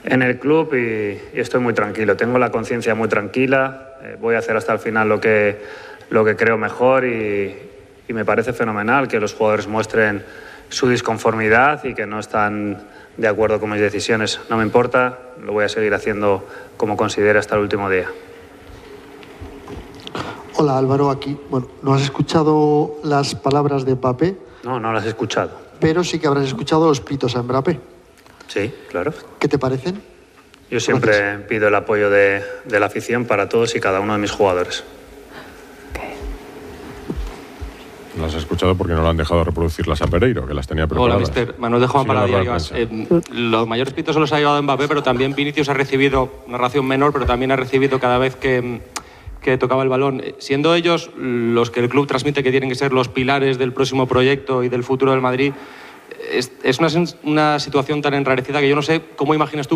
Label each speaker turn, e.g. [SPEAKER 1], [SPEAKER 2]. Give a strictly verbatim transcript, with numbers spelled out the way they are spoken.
[SPEAKER 1] en el club y, y estoy muy tranquilo. Tengo la conciencia muy tranquila, eh, voy a hacer hasta el final lo que, lo que creo mejor y, y me parece fenomenal que los jugadores muestren su disconformidad y que no están de acuerdo con mis decisiones. No me importa, lo voy a seguir haciendo como considere hasta el último día.
[SPEAKER 2] Hola Álvaro, aquí. Bueno, no has escuchado las palabras de Mbappé.
[SPEAKER 1] No, no las he escuchado.
[SPEAKER 2] Pero sí que habrás escuchado los pitos a Mbappé.
[SPEAKER 1] Sí, claro.
[SPEAKER 2] ¿Qué te parecen?
[SPEAKER 1] Yo siempre
[SPEAKER 2] Gracias.
[SPEAKER 1] pido el apoyo de, de la afición para todos y cada uno de mis jugadores.
[SPEAKER 3] Lo has escuchado porque no lo han dejado reproducirlas a Pereiro, que las tenía preparadas.
[SPEAKER 4] Hola, mister Manuel de Juan
[SPEAKER 3] Sigue la
[SPEAKER 4] Paladillas.
[SPEAKER 3] rueda de
[SPEAKER 4] Eh, los mayores pitos se los ha llevado Mbappé, pero también Vinicius ha recibido una ración menor, pero también ha recibido cada vez que, que tocaba el balón. Siendo ellos los que el club transmite que tienen que ser los pilares del próximo proyecto y del futuro del Madrid, es, es una, una situación tan enrarecida que yo no sé cómo imaginas tú